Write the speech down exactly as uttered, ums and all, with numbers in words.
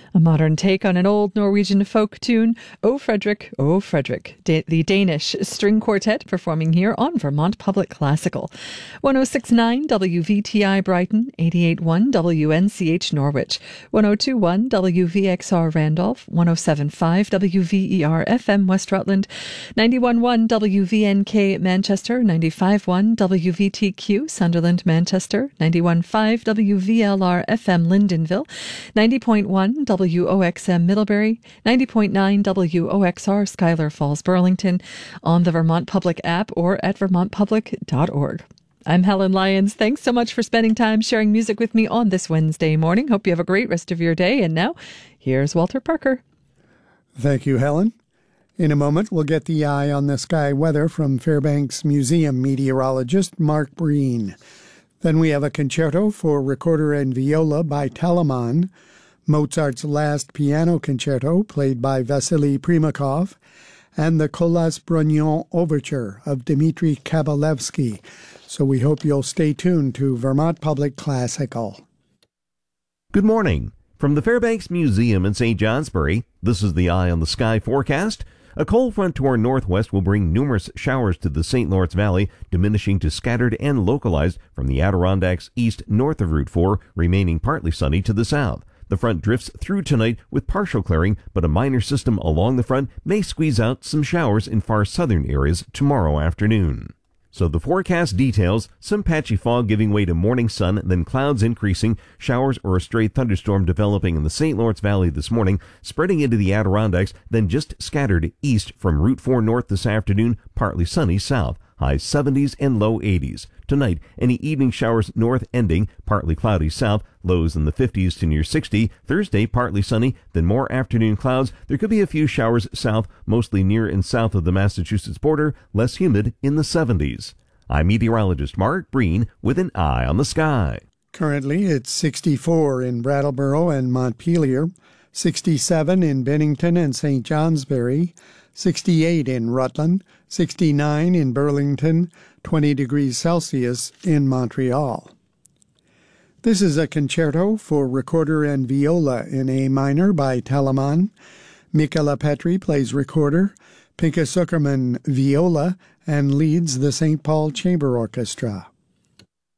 A modern take on an old Norwegian folk tune, O Frederick, O Frederick, da- the Danish string quartet performing here on Vermont Public Classical. one oh six point nine W V T I Brighton, eighty-eight point one W N C H Norwich, one oh two point one W V X R Randolph, one oh seven point five W V E R F M West Rutland, ninety-one point one W V N K Manchester, ninety-five point one W V T Q Sunderland Manchester, ninety-one point five W V L R F M Lyndonville, ninety point one W O X M Middlebury, ninety point nine W O X R Schuyler Falls Burlington, on the Vermont Public app or at vermont public dot org. I'm Helen Lyons. Thanks so much for spending time sharing music with me on this Wednesday morning. Hope you have a great rest of your day. And now, here's Walter Parker. Thank you, Helen. In a moment, we'll get the eye on the sky weather from Fairbanks Museum meteorologist Mark Breen. Then we have a concerto for recorder and viola by Telemann, Mozart's last piano concerto played by Vasily Primakov, and the Colas Brognon Overture of Dmitri Kabalevsky. So we hope you'll stay tuned to Vermont Public Classical. Good morning. From the Fairbanks Museum in Saint Johnsbury, this is the Eye on the Sky forecast. A cold front to our northwest will bring numerous showers to the Saint Lawrence Valley, diminishing to scattered and localized from the Adirondacks east north of Route four, remaining partly sunny to the south. The front drifts through tonight with partial clearing, but a minor system along the front may squeeze out some showers in far southern areas tomorrow afternoon. So the forecast details: some patchy fog giving way to morning sun, then clouds increasing, showers or a stray thunderstorm developing in the Saint Lawrence Valley this morning, spreading into the Adirondacks, then just scattered east from Route four north this afternoon, partly sunny south. Highs seventies and low eighties. Tonight, any evening showers north ending, partly cloudy south, lows in the fifties to near sixty. Thursday, partly sunny, then more afternoon clouds. There could be a few showers south, mostly near and south of the Massachusetts border, less humid in the seventies. I'm meteorologist Mark Breen with an eye on the sky. Currently, it's sixty-four in Brattleboro and Montpelier, sixty-seven in Bennington and Saint Johnsbury, sixty-eight in Rutland, sixty-nine in Burlington, twenty degrees Celsius in Montreal. This is a concerto for recorder and viola in A minor by Telemann. Michaela Petri plays recorder, Pinka Zuckerman viola, and leads the Saint Paul Chamber Orchestra.